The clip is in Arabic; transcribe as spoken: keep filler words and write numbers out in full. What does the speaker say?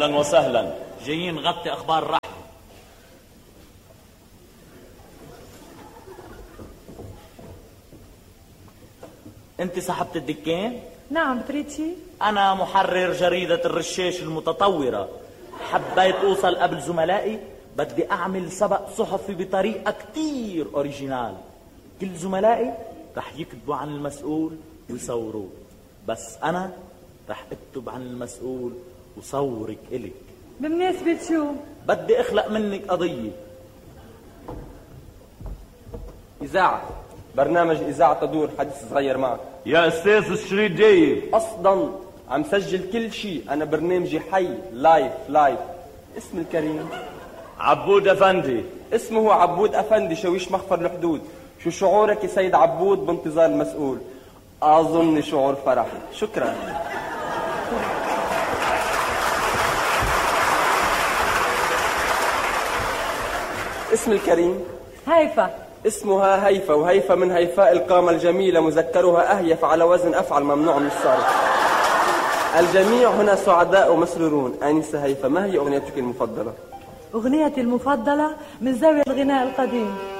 أهلا وسهلا. جايين نغطي أخبار الرحلة. أنت صاحبة الدكان؟ نعم، بتريد شيء؟ أنا محرر جريدة الرشاش المتطورة. حبيت أوصل قبل زملائي. بدي أعمل سبق صحفي بطريقة كتير أوريجينال. كل زملائي رح يكتبوا عن المسؤول ويصوروه، بس أنا رح أكتب عن المسؤول وصورك إلك. بمناسبة شو؟ بدي أخلق منك قضية. إذاعة، برنامج إذاعة تدور، حدث صغير معك. يا أستاذ الشريط جاي. أصلا عم سجل كل شيء، أنا برنامجي حي لايف لايف. اسم الكريم عبود أفندي. اسمه عبود أفندي، شويش مخفر الحدود. شو شعورك يا سيد عبود بانتظار المسؤول؟ أظن شعور فرح. شكرا. اسم الكريم هيفا. اسمها هيفا، وهيفا من هيفاء القامة الجميلة، مذكرها أهيف على وزن أفعل ممنوع من الصرف. الجميع هنا سعداء ومسرورون. آنسة هيفا، ما هي أغنيتك المفضلة؟ أغنيتي المفضلة من زاوية الغناء القديم.